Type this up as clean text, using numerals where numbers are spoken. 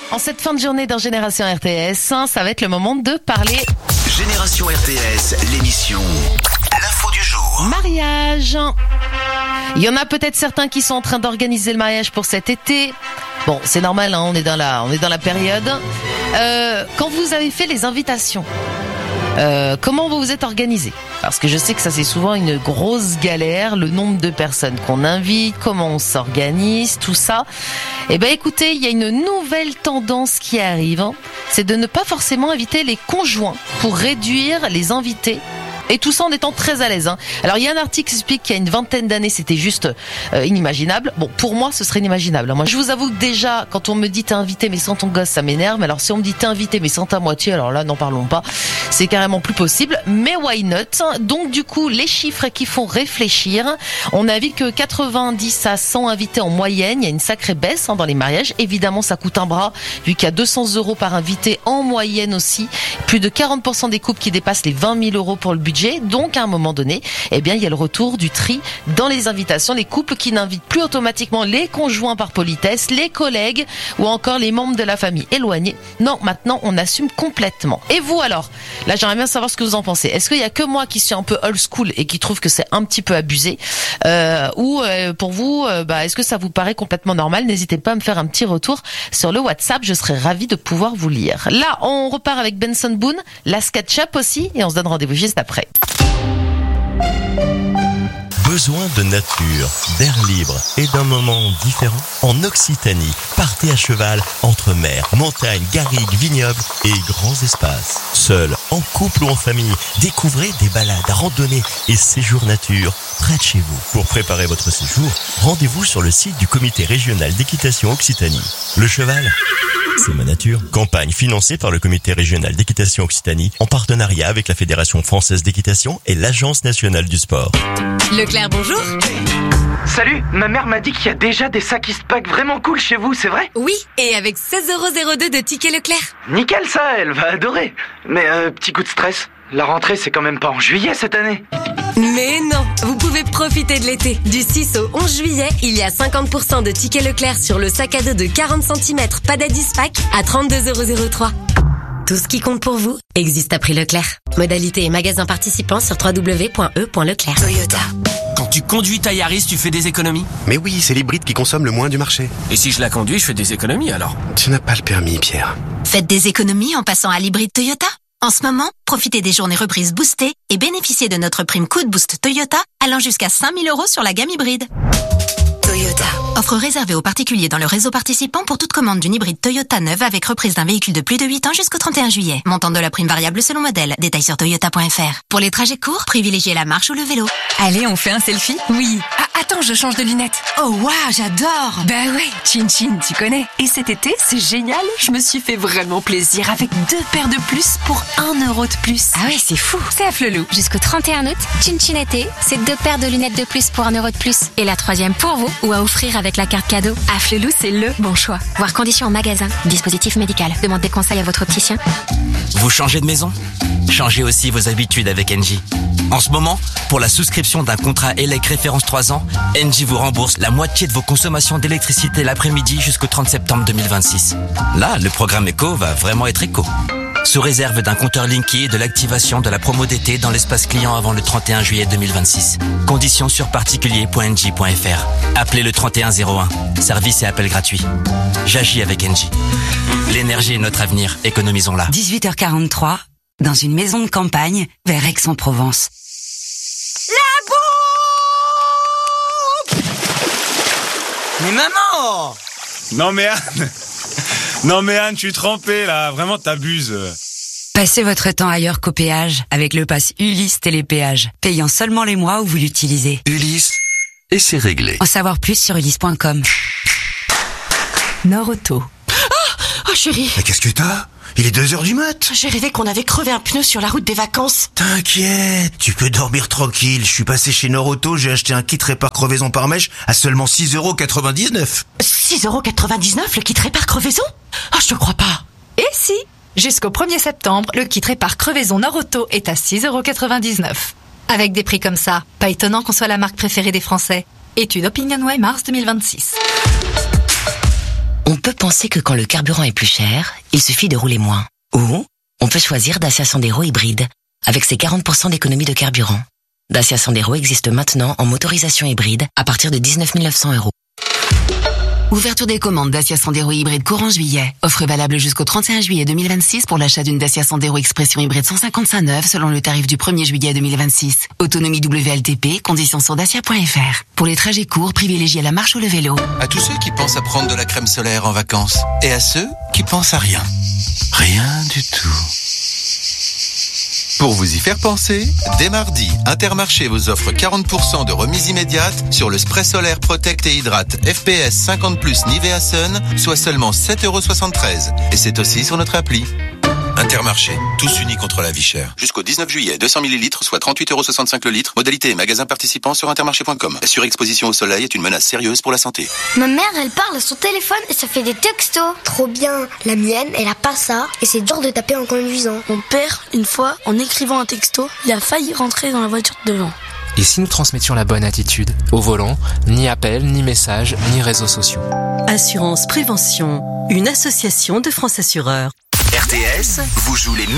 En cette fin de journée dans Génération RTS, ça va être le moment de parler Génération RTS, l'émission L'info du jour. mariage. Il y en a peut-être certains qui sont en train d'organiser le mariage pour cet été. Bon, c'est normal, hein, on est dans la période. Quand vous avez fait les invitations, comment vous vous êtes organisé? Parce que je sais que ça c'est souvent une grosse galère, le nombre de personnes qu'on invite, comment on s'organise, tout ça. Eh ben écoutez, il y a une nouvelle tendance qui arrive, hein. C'est de ne pas forcément inviter les conjoints pour réduire les invités. Et tout ça en étant très à l'aise, hein. Alors il y a un article qui explique qu'il y a une vingtaine d'années c'était juste inimaginable. Bon, pour moi ce serait inimaginable. Moi je vous avoue que déjà quand on me dit t'es invité mais sans ton gosse ça m'énerve. Alors si on me dit t'es invité mais sans ta moitié, alors là n'en parlons pas. C'est carrément plus possible. Mais why not? Donc du coup les chiffres qui font réfléchir. On a vu que 90 à 100 invités en moyenne. Il y a une sacrée baisse, hein, dans les mariages. Évidemment ça coûte un bras vu qu'il y a 200 € par invité en moyenne aussi. Plus de 40% des couples qui dépassent les 20 000 € pour le budget. Donc à un moment donné, eh bien il y a le retour du tri dans les invitations, les couples qui n'invitent plus automatiquement les conjoints par politesse, les collègues ou encore les membres de la famille éloignés. Non, maintenant on assume complètement. Et vous alors? Là j'aimerais bien savoir ce que vous en pensez. Est-ce qu'il y a que moi qui suis un peu old school et qui trouve que c'est un petit peu abusé, ou pour vous, est-ce que ça vous paraît complètement normal? N'hésitez pas à me faire un petit retour sur le WhatsApp, je serais ravie de pouvoir vous lire. Là on repart avec Benson Boone, la SketchUp aussi, et on se donne rendez-vous juste après. Besoin de nature, d'air libre et d'un moment différent? En Occitanie, partez à cheval entre mer, montagnes, garrigues, vignobles et grands espaces. Seul, en couple ou en famille, découvrez des balades, randonnées et séjours nature près de chez vous. Pour préparer votre séjour, rendez-vous sur le site du Comité régional d'équitation Occitanie. Le cheval, c'est ma nature. Campagne financée par le Comité régional d'équitation Occitanie en partenariat avec la Fédération française d'équitation et l'Agence nationale du sport. Leclerc, bonjour. Salut, ma mère m'a dit qu'il y a déjà des sacs Eastpak vraiment cool chez vous, c'est vrai? Oui, et avec 16,02 € de tickets Leclerc. Nickel ça, elle va adorer. Mais petit coup de stress, la rentrée c'est quand même pas en juillet cette année. Mais non, vous pouvez profiter de l'été. Du 6 au 11 juillet, il y a 50% de tickets Leclerc sur le sac à dos de 40 cm Padad Eastpak à 32,03 €. Tout ce qui compte pour vous existe à prix Leclerc. Modalité et magasin participants sur www.e.leclerc. Toyota. Quand tu conduis ta Yaris, tu fais des économies? Mais oui, c'est l'hybride qui consomme le moins du marché. Et si je la conduis, je fais des économies alors? Tu n'as pas le permis, Pierre. Faites des économies en passant à l'hybride Toyota. En ce moment, profitez des journées reprises boostées et bénéficiez de notre prime Coup de Boost Toyota allant jusqu'à 5 000 € sur la gamme hybride. Toyota. Offre réservée aux particuliers dans le réseau participant pour toute commande d'une hybride Toyota neuve avec reprise d'un véhicule de plus de 8 ans jusqu'au 31 juillet. Montant de la prime variable selon modèle. Détails sur toyota.fr. Pour les trajets courts, privilégiez la marche ou le vélo. Allez, on fait un selfie? Oui. Ah, attends, je change de lunettes. Oh waouh, j'adore! Bah ouais, Chin Chin, tu connais. Et cet été, c'est génial, je me suis fait vraiment plaisir avec 2 paires de plus pour 1 € de plus. Ah ouais, c'est fou! C'est à Flelou. Jusqu'au 31 août, Chin Chin été, c'est 2 paires de lunettes de plus pour 1 € de plus. Et la 3e pour vous, ou à offrir avec la carte cadeau. À Flelou, c'est le bon choix. Voir conditions en magasin. Dispositif médical. Demandez conseil à votre opticien. Vous changez de maison? Changez aussi vos habitudes avec Engie. En ce moment, pour la souscription d'un contrat ELEC référence 3 ans, Engie vous rembourse la moitié de vos consommations d'électricité l'après-midi jusqu'au 30 septembre 2026. Là, le programme éco va vraiment être éco. Sous réserve d'un compteur Linky et de l'activation de la promo d'été dans l'espace client avant le 31 juillet 2026. Conditions sur particulier.engie.fr. Appelez le 3101. Service et appel gratuit. J'agis avec Engie. L'énergie est notre avenir. Économisons-la. 18h43, dans une maison de campagne, vers Aix-en-Provence. La bombe! Mais maman! Non mais Anne, je suis trempé là, vraiment t'abuses. Passez votre temps ailleurs qu'au péage avec le pass Ulysse Télépéage, payant seulement les mois où vous l'utilisez. Ulysse, et c'est réglé. En savoir plus sur ulysse.com. Norauto. Oh chérie, Mais qu'est-ce que t'as? Il est 2h du mat. j'ai rêvé qu'on avait crevé un pneu sur la route des vacances. T'inquiète, tu peux dormir tranquille. Je suis passé chez Norauto, j'ai acheté un kit répare crevaison par mèche à seulement 6,99 €. 6,99 € le kit répare crevaison? Ah, je te crois pas. Et si? Jusqu'au 1er septembre, le kit répare crevaison Norauto est à 6,99 €. Avec des prix comme ça, pas étonnant qu'on soit la marque préférée des Français. Étude OpinionWay mars 2026. On peut penser que quand le carburant est plus cher, il suffit de rouler moins. Ou on peut choisir Dacia Sandero hybride, avec ses 40% d'économie de carburant. Dacia Sandero existe maintenant en motorisation hybride à partir de 19 900 €. Ouverture des commandes Dacia Sandero hybride courant juillet. Offre valable jusqu'au 31 juillet 2026 pour l'achat d'une Dacia Sandero Expression hybride 155 neuve selon le tarif du 1er juillet 2026. Autonomie WLTP, conditions sur dacia.fr. Pour les trajets courts, privilégiez la marche ou le vélo. À tous ceux qui pensent à prendre de la crème solaire en vacances. Et à ceux qui pensent à rien. Rien du tout. Pour vous y faire penser, dès mardi, Intermarché vous offre 40% de remise immédiate sur le spray solaire Protect et Hydrate FPS 50+, Nivea Sun, soit seulement 7,73 €. Et c'est aussi sur notre appli. Intermarché, tous unis contre la vie chère. Jusqu'au 19 juillet, 200 ml, soit 38,65 € le litre. Modalité et magasin participant sur intermarché.com. La surexposition au soleil est une menace sérieuse pour la santé. Ma mère, elle parle à son téléphone et ça fait des textos. Trop bien. La mienne, elle a pas ça et c'est dur de taper en conduisant. Mon père, une fois, en écrivant un texto, il a failli rentrer dans la voiture de devant. Et si nous transmettions la bonne attitude? Au volant, ni appel, ni message, ni réseaux sociaux. Assurance Prévention, une association de France Assureurs. RTS vous joue les